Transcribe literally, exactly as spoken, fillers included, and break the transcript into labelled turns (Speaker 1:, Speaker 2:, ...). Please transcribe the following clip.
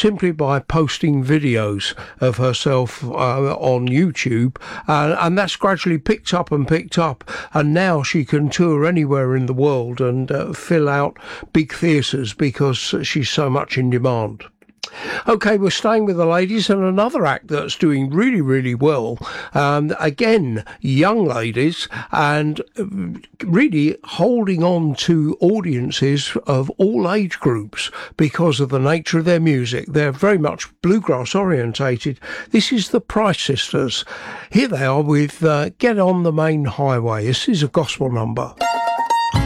Speaker 1: simply by posting videos of herself uh, on YouTube, uh, and that's gradually picked up and picked up, and now she can tour anywhere in the world and uh, fill out big theatres because she's so much in demand. Okay, we're staying with the ladies, and another act that's doing really, really well. Um, again, young ladies, and really holding on to audiences of all age groups because of the nature of their music. They're very much bluegrass orientated. This is the Price Sisters. Here they are with uh, Get on the Main Highway. This is a gospel number.